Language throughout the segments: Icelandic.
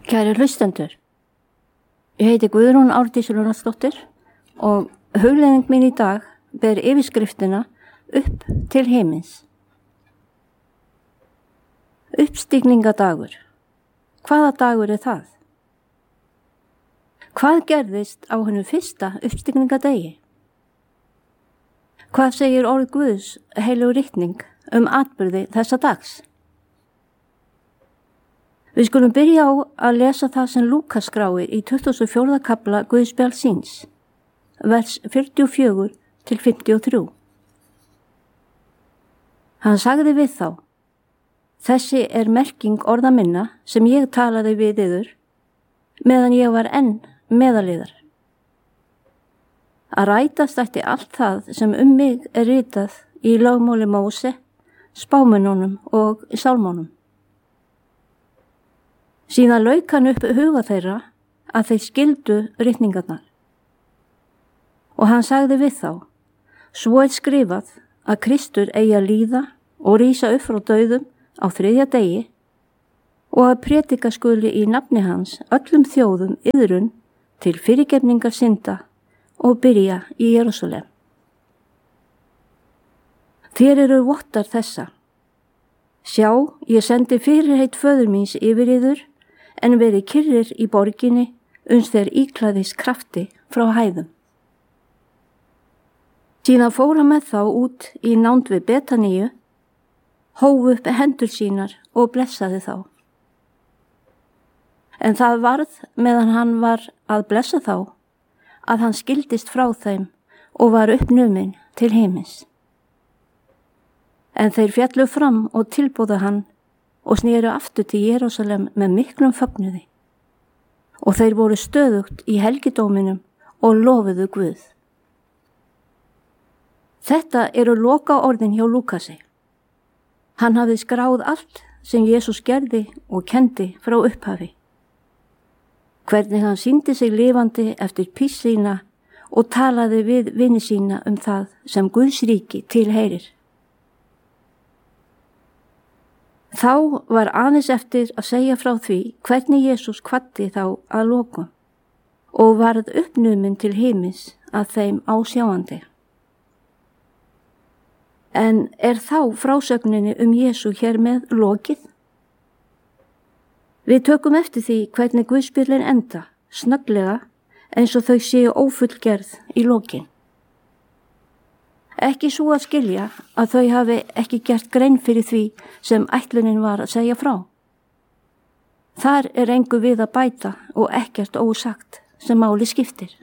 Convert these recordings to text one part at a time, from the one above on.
Kæri hlustendur, ég heiti Guðrún Árdís Rúnarsdóttir og hugleiðing mín í dag ber yfirskriftina Upp til himins. Uppstigningadagur. Hvaða dagur er það? Hvað gerðist á hennu fyrsta uppstigningadegi? Hvað segir orð Guðs heilug ritning atburði þessa dags? Við skulum byrja á að lesa það sem Lúkas skráir í 24. kafla Guðspjalls síns, vers 44 til 53. Hann sagði við þá: Þessi er merking orða minna sem ég talaði við yður, meðan ég var enn meðaliðar. Að rætast ætti allt það sem mig er ritað í lögmáli Móse, spámennunum og sálmónum. Síðan lauk hann upp huga þeirra að þeir skildu ritningarnar. Og hann sagði við þá: Svo er skrifað að Kristur eigi að líða og rísa upp frá dauðum á 3. degi og að prédika skuli í nafni hans öllum þjóðum iðrun til fyrirgefningar synda og byrja í Jerúsalem. Þér eru vottar þessa. Sjá, ég sendi fyrirheit föður míns yfir yður, en verið kyrrir í borginni uns þeir íklæðist krafti frá hæðum. Síðan fór hann með þá út í nánd við Betaníu, hóf upp hendur sínar og blessaði þá. En það varð meðan hann var að blessa þá, að hann skildist frá þeim og var uppnuminn til himins. En þeir fjallu fram og tilbúðu hann og snéru aftur til Jerúsalem með miklum fögnuði. Og þeir voru stöðugt í helgidóminum og lofuðu Guð. Þetta eru loka orðin hjá Lúkasi. Hann hafði skráð allt sem Jesús gerði og kendi frá upphafi. Hvernig hann sýndi sig lifandi eftir píss sína og talaði við vini sína það sem Guðs ríki tilheyrir. Þá var aðeins eftir að segja frá því hvernig Jesús kvaddi þá að lokum og varð uppnuminn til himins að þeim ásjáandi. En er þá frásögninni Jesú hér með lokið? Við tökum eftir því hvernig Guðspjöllin enda, snögglega, eins og þau séu ófullgerð í lokin. Ekki svo að skilja að þau hafi ekki gert grein fyrir því sem ætlunin var að segja frá. Þar er engu við að bæta og ekkert ósagt sem máli skiptir.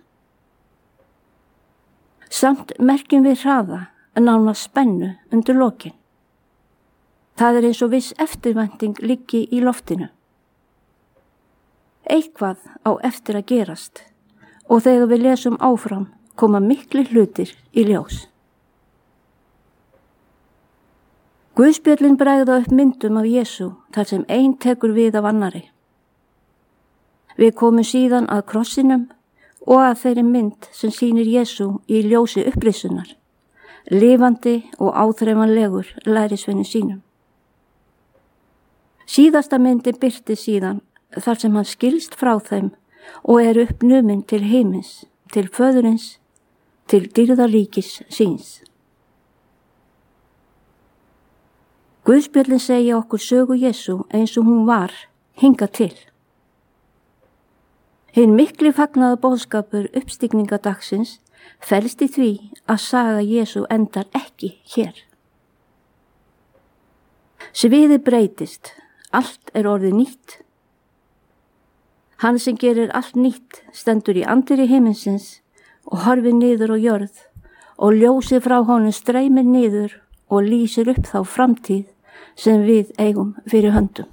Samt merkjum við hraða nánast spennu undir lokin. Það er eins og viss eftirvænting liggi í loftinu. Eitthvað á eftir að gerast og þegar við lesum áfram koma miklu hlutir í ljós. Guðspjöllin bregða upp myndum af Jesú þar sem ein tekur við af annari. Við komum síðan að krossinum og að þeirri mynd sem sýnir Jesú í ljósi upprisunar, lifandi og áþreifanlegur lærisveini sínum. Síðasta myndin birti síðan þar sem hann skilst frá þeim og er uppnuminn til himins, til föðurins, til dýrðaríkis síns. Guðspjöllin segja okkur sögu Jesú eins og hún var hingað til. Hinn mikli fagnaða boðskapur uppstigningadagsins felst í því að saga Jesú endar ekki hér. Sviðið breytist, allt er orðið nýtt. Hann sem gerir allt nýtt stendur í anddyri himinsins og horfir niður á jörð og ljósið frá honum streymir niður og lýsir upp þá framtíð sem við eigum fyrir höndum.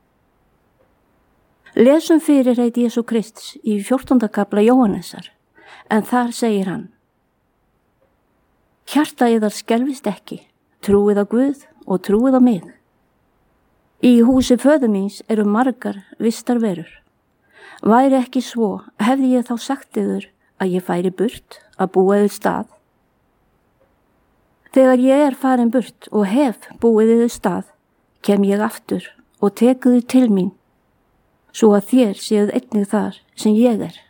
Lesum fyrirheit Jesú Krists í 14. kafla Jóhannesar, en þar segir hann: Hjarta yðar skelfist ekki, trúið á Guð og trúið á mig. Í húsi föður míns eru margar vistar verur. Væri ekki svo, hefði ég þá sagt yður að ég færi burt að búa yður stað. Þegar ég er farin burt og hef búið yður stað, kem ég aftur og tek yður til mín, svo að þér séuð einnig þar sem ég er.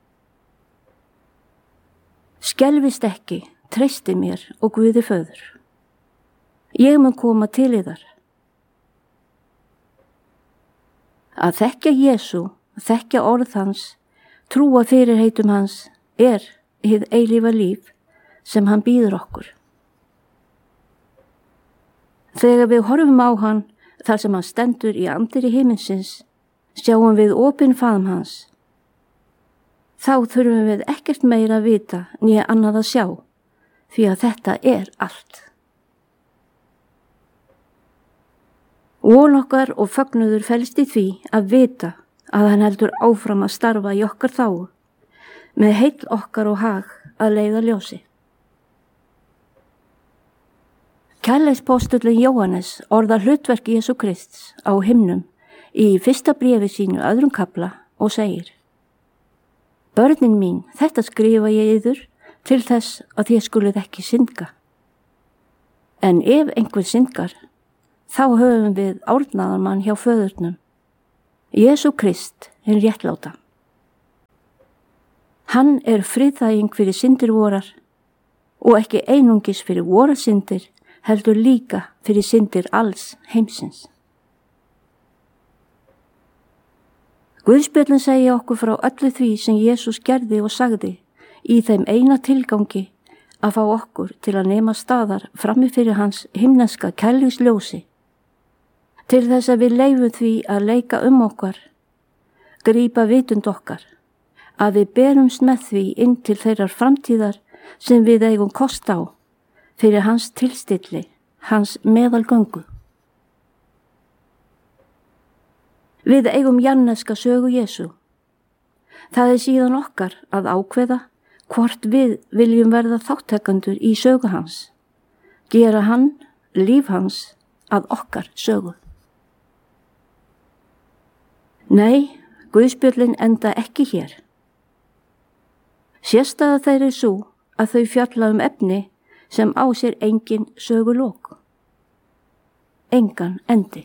Skelfist ekki, treysti mér og Guði föður. Ég mun koma til yðar. Að þekkja Jesú, þekkja orð hans, trúa fyrirheitum hans er hið eilífa líf sem hann býður okkur. Þegar við horfum á hann þar sem hann stendur í anddyri himinsins, sjáum við opinn faðm hans. Þá þurfum við ekkert meira að vita né annað að sjá, því að þetta er allt. Von okkar og fögnuður felst í því að vita að hann heldur áfram að starfa í okkar þágu, með heill okkar og hag að leiða ljósi. Kærleikspóstullinn Jóhannes orðar hlutverk Jesú Krists á himnum í fyrsta bréfi sínu 2. kafla og segir: Börnin mín, þetta skrifa ég yður til þess að þér skuluð ekki syndga. En ef einhver syndgar, þá höfum við árnaðarmann hjá föðurnum, Jesú Krist, hinn réttláta. Hann er friðþæging fyrir syndir vorar og ekki einungis fyrir vorar syndir, heldur líka fyrir syndir alls heimsins. Guðspjöllin segja okkur frá öllu því sem Jesús gerði og sagði í þeim eina tilgangi að fá okkur til að nema staðar frammi fyrir hans himneska kærleiksljósi, til þess að við leyfum því að leika okkar, grípa vitund okkar, að við berumst með því inn til þeirrar framtíðar sem við eigum kost á fyrir hans tilstilli, hans meðalgöngu. Við eigum janneska sögu Jesú. Það er síðan okkar að ákveða hvort við viljum verða þátttakendur í sögu hans, gera hann, líf hans, að okkar sögu. Nei, Guðspjöllin enda ekki hér. Sérstæða þeir er svo að þau fjalla efni sem á sér engin sögulok. Engan endi.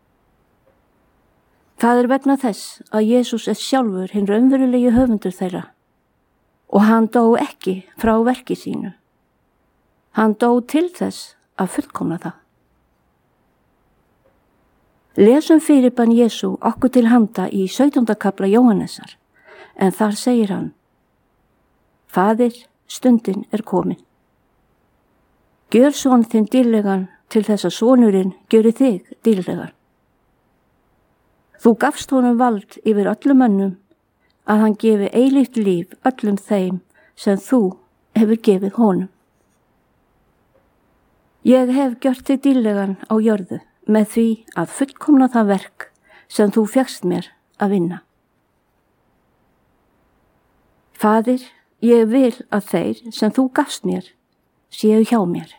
Það er vegna þess að Jesús er sjálfur hinn raunverulegi höfundur þeirra og hann dó ekki frá verki sínu. Hann dó til þess að fullkomna það. Lesum fyrirbann Jesú okkur til handa í 17. kafla Jóhannesar, en þar segir hann: Faðir, stundin er komin. Gjör son þinn dýrlegan til þess að sonurinn gjöri þig dýrlegan. Þú gafst honum vald yfir öllum mönnum að hann gefi eilíft líf öllum þeim sem þú hefur gefið honum. Ég hef gjört þig dýrlegan á jörðu með því að fullkomna það verk sem þú fékkst mér að vinna. Faðir, ég vil að þeir sem þú gafst mér séu hjá mér.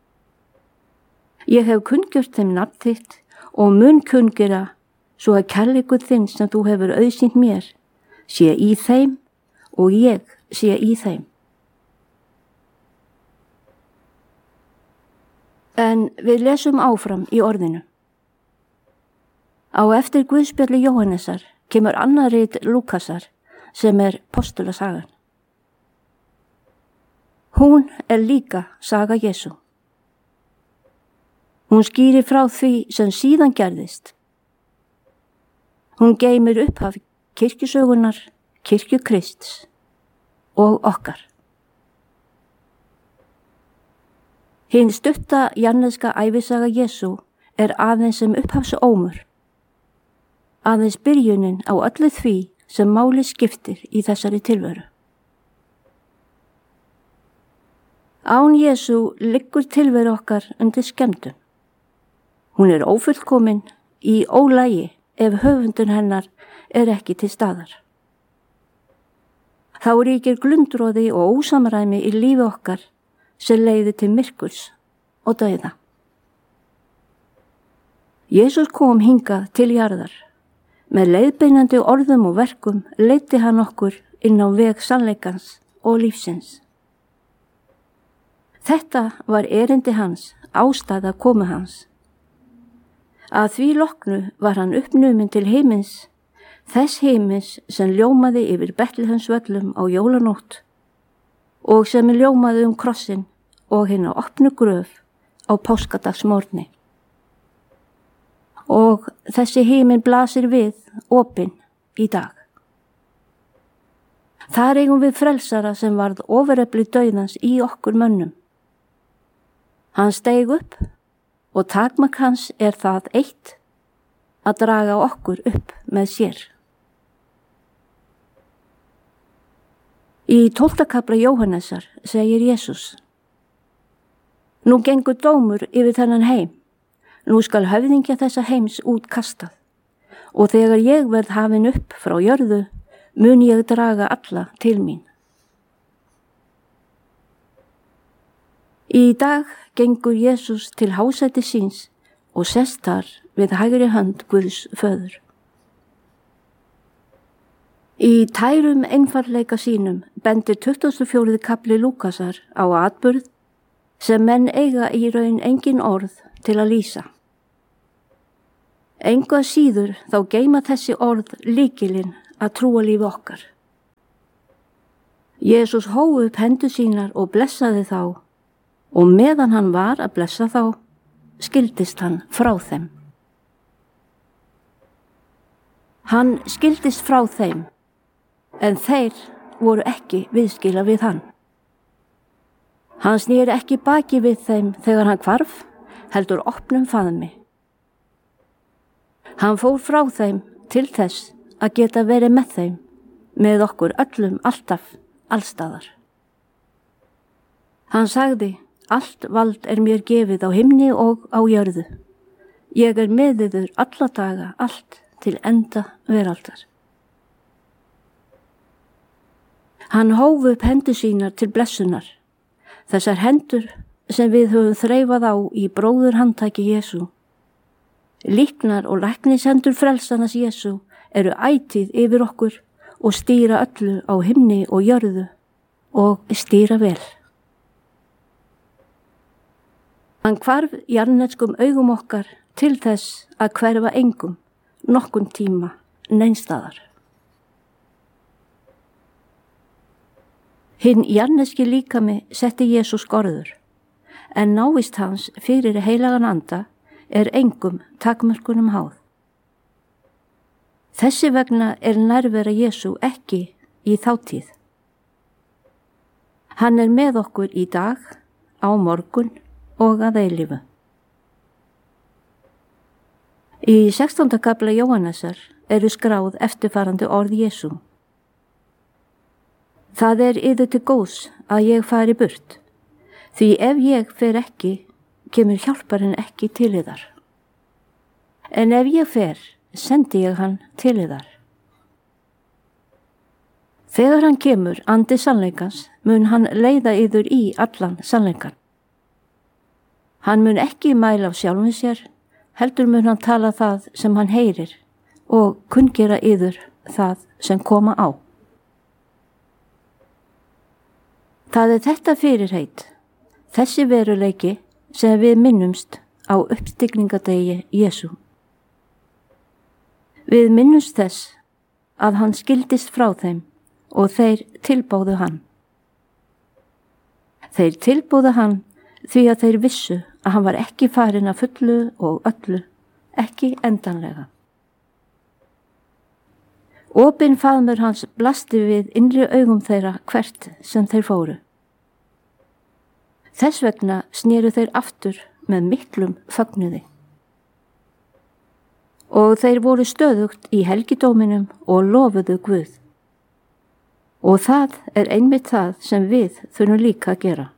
Ég hef kunngjört þeim nafn þitt og mun kunngera svo að kærleikur þinn sem þú hefur auðsýnt mér sé í þeim og ég sé í þeim. En við lesum áfram í orðinu. Á eftir Guðspjalli Jóhannesar kemur annað rit Lúkasar sem er postulasagan. Hún er líka saga Jesú. Hún skýrir frá því sem síðan gerðist. Hún geymir upphaf kirkjusögunar, kirkju Krists og okkar. Hin stutta janneska ævisaga Jesú er aðeins sem upphafsómur, aðeins byrjunin á öllu því sem máli skiptir í þessari tilveru. Án Jesú liggur tilveru okkar undir skemmdum. Hún er ófullkomin í ólagi ef höfundur hennar er ekki til staðar. Þá ríkir glundroði og ósamræmi í lífi okkar sem leiðir til myrkurs og dauða. Jesús kom hingað til jarðar. Með leiðbeinandi orðum og verkum leiddi hann okkur inn á veg sannleikans og lífsins. Þetta var erindi hans, ástæða komu hans. Að því loknu var hann uppnuminn til himins, Þess himins sem ljómaði yfir Betlihemsvöllum á jólanótt og sem ljómaði krossin og hina opnu gröf á páskadagsmorgni. Og þessi himin blasir við opinn í dag. Þar eigum við frelsara sem varð ofurefli dauðans í okkur mönnum. Hann steig upp og takmark hans það eitt að draga okkur upp með sér. Í 12. kafla Jóhannesar segir Jesús: Nú gengur dómur yfir þennan heim, nú skal höfðingja þessa heims útkastað, og þegar ég verð hafin upp frá jörðu, mun ég draga alla til mín. Í dag gengur Jesús til hásæti síns og sest þar við hægri hönd Guðs föður. Í tærum einfaldleika sínum bendir 24. kafli Lúkasar á atburð sem menn eiga í raun engin orð til að lýsa. Engu að síður þá geyma þessi orð lykilinn að trúarlífi okkar. Jesús hóf upp hendur sínar og blessaði þá, og meðan hann var að blessa þá, skildist hann frá þeim. Hann skildist frá þeim, en þeir voru ekki viðskila við hann. Hann sneri ekki baki við þeim þegar hann hvarf, heldur opnum faðmi. Hann fór frá þeim til þess að geta verið með þeim, með okkur öllum alltaf, allstaðar. Hann sagði: Allt vald mér gefið á himni og á jörðu. Ég með yður alla daga, allt til enda veraldar. Hann hóf upp hendur sínar til blessunar, þessar hendur sem við höfum þreifað á í bróðurhandtaki Jesú. Líknar og læknishendur frelsanas Jesú eru ætíð yfir okkur og stýra öllu á himni og jörðu og stýra vel. Hann hvarf jarðneskum augum okkar til þess að hverfa engum, nokkun tíma, neinstaðar. Hinn jarðneski líkami setti Jesú skorður, en návist hans fyrir heilagan anda engum takmörkunum háð. Þessi vegna nærvera Jesú ekki í þátíð. Hann með okkur í dag, á morgun og að eilífu. Í 16. kafla Jóhannesar eru skráð eftirfarandi orð Jesú: Það yður til góðs að ég fari burt, því ef ég fer ekki, kemur hjálparinn ekki til yðar. En ef ég fer, sendi ég hann til yðar. Þegar hann kemur, andi sannleikans, mun hann leiða yður í allan sannleikan. Hann mun ekki mæla af sjálfum sér, heldur mun hann tala það sem hann heyrir og kunngera yður það sem koma á. Það þetta fyrirheit, þessi veruleiki sem við minnumst á uppstigningadegi Jesú. Við minnumst þess að hann skildist frá þeim og þeir tilbáðu hann. Þeir tilbáðu hann því að þeir vissu að hann var ekki farinn að fullu og öllu, ekki endanlega. Opinn faðmur hans blasti við innri augum þeirra hvert sem þeir fóru. Þess vegna sneru þeir aftur með miklum fögnuði. Og þeir voru stöðugt í helgidóminum og lofuðu Guð. Og það einmitt það sem við þurfum líka að gera.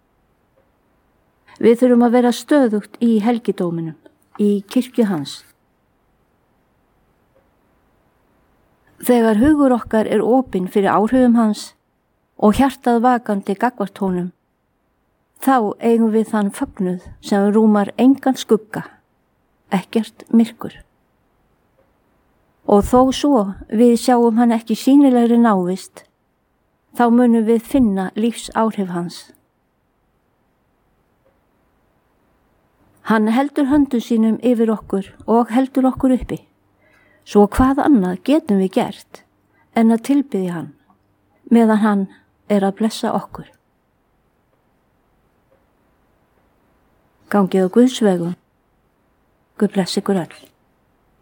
Við þurfum að vera stöðugt í helgidóminum, í kirkju hans. Þegar hugur okkar opinn fyrir áhrifum hans og hjartað vakandi gagnvart honum, þá eigum við þann fögnuð sem rúmar engan skugga, ekkert myrkur. Og þó svo við sjáum hann ekki sýnilegri návist, þá munum við finna lífsáhrif hans. Hann heldur höndum sínum yfir okkur og heldur okkur uppi, Svo hvað annað getum við gert en að tilbiðja hann meðan hann að blessa okkur. Gangið á Guðs vegum. Guð blessi ykkur öll.